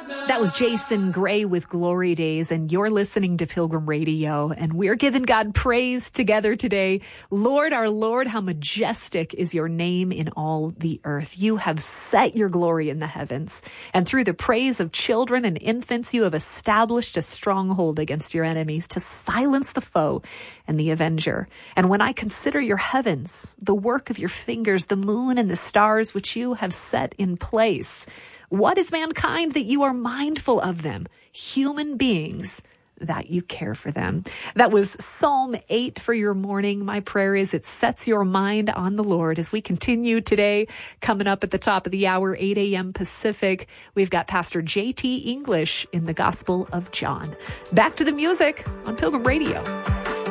That was Jason Gray with Glory Days, and you're listening to Pilgrim Radio, and we're giving God praise together today. Lord, our Lord, how majestic is your name in all the earth. You have set your glory in the heavens, and through the praise of children and infants, you have established a stronghold against your enemies to silence the foe and the avenger. And when I consider your heavens, the work of your fingers, the moon and the stars which you have set in place, what is mankind that you are mindful of them? Human beings that you care for them. That was Psalm 8 for your morning. My prayer is it sets your mind on the Lord as we continue today. Coming up at the top of the hour, 8 a.m. Pacific, we've got Pastor J.T. English in the Gospel of John. Back to the music on Pilgrim Radio.